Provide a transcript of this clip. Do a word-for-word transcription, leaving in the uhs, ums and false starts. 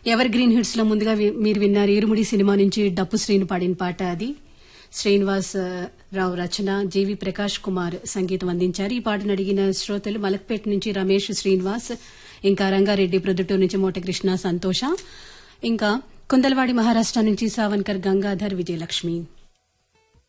Ever green hits లో ముందుగా వి- మీరు విన్నారు ఇరుముడి సినిమా నుంచి డప్పు శ్రీను పాడిన పాట అది. శ్రీనివాస్ ఆ, రావు రచన, జీవి ప్రకాష్ కుమార్ సంగీతం అందించారు. ఈ పాటను అడిగిన శ్రోతలు మలక్పేట నుంచి రమేష్ శ్రీనివాస్, ఇంకా రంగారెడ్డి ప్రొద్దుటూరు నుంచి మోటకృష్ణ సంతోష, ఇంకా కుందలవాడి మహారాష్ట్ర నుంచి సావన్కర్ గంగాధర్ విజయలక్ష్మి.